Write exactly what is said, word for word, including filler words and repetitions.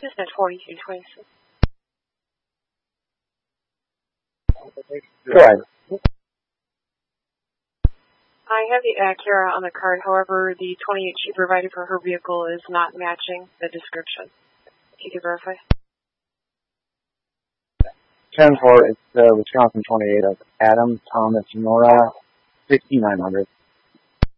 Cessna forty-two twenty-six. Go ahead. I have the Acura on the card. However, the twenty-eight she provided for her vehicle is not matching the description. If you could verify. ten four, it's the Wisconsin twenty-eight of Adam Thomas Nora, sixty-nine hundred.